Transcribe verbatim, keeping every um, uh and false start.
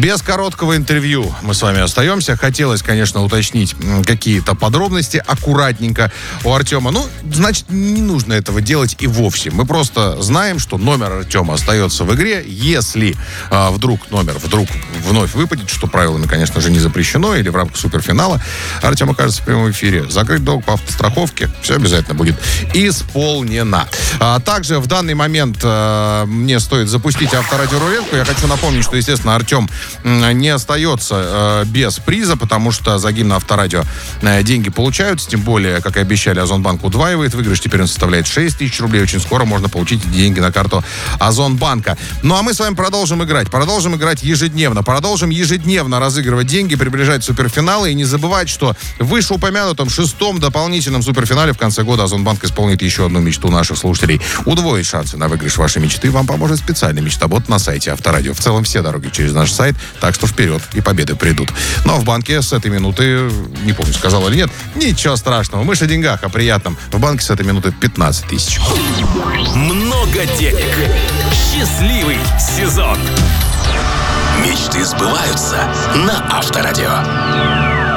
Без короткого интервью мы с вами остаемся. Хотелось, конечно, уточнить какие-то подробности аккуратненько у Артема. Ну, значит, не нужно этого делать и вовсе. Мы просто знаем, что номер Артема остается в игре. Если а, вдруг номер вдруг вновь выпадет, что правилами, конечно же, не запрещено, или в рамках суперфинала Артем окажется в прямом эфире, закрыть долг по автостраховке, все обязательно будет исполнено. А также в данный момент а, мне стоит запустить авторадиорулетку. Я хочу напомнить, что, естественно, Артем не остается э, без приза, потому что за гимн Авторадио э, деньги получаются, тем более, как и обещали, Озонбанк удваивает выигрыш, теперь он составляет шесть тысяч рублей, очень скоро можно получить деньги на карту Озонбанка. Ну а мы с вами продолжим играть, продолжим играть ежедневно, продолжим ежедневно разыгрывать деньги, приближать суперфиналы, и не забывать, что в вышеупомянутом шестом дополнительном суперфинале в конце года Озонбанк исполнит еще одну мечту наших слушателей. Удвоить шансы на выигрыш вашей мечты вам поможет специальный мечтобот на сайте Авторадио. В целом все дороги через наш сайт, так что вперед, и победы придут. Но в банке с этой минуты, не помню, сказал или нет, ничего страшного. Мы же о деньгах, о приятном. В банке с этой минуты пятнадцать тысяч. Много денег. Счастливый сезон. Мечты сбываются на Авторадио.